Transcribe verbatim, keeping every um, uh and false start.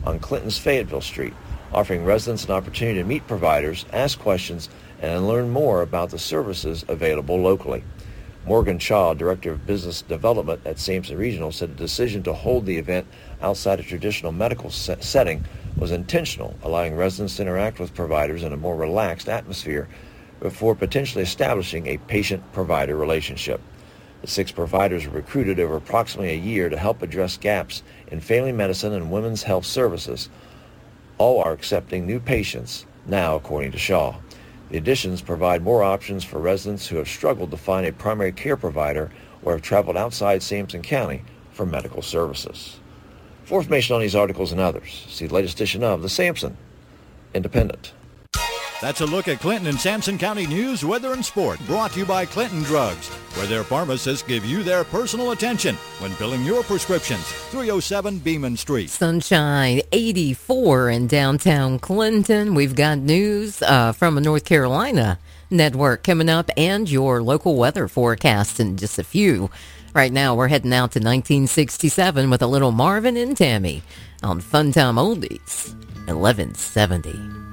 on Clinton's Fayetteville Street, offering residents an opportunity to meet providers, ask questions, and learn more about the services available locally. Morgan Shaw, Director of Business Development at Sampson Regional, said the decision to hold the event outside a traditional medical set setting was intentional, allowing residents to interact with providers in a more relaxed atmosphere before potentially establishing a patient-provider relationship. The six providers were recruited over approximately a year to help address gaps in family medicine and women's health services. All are accepting new patients now, according to Shaw. The additions provide more options for residents who have struggled to find a primary care provider or have traveled outside Sampson County for medical services. For information on these articles and others, see the latest edition of the Sampson Independent. That's a look at Clinton and Sampson County news, weather, and sport, brought to you by Clinton Drugs, where their pharmacists give you their personal attention when filling your prescriptions. three oh seven Beeman Street. Sunshine eighty-four in downtown Clinton. We've got news uh, from a North Carolina network coming up and your local weather forecast in just a few. Right now, we're heading out to nineteen sixty-seven with a little Marvin and Tammy on Fun Time Oldies, eleven seventy.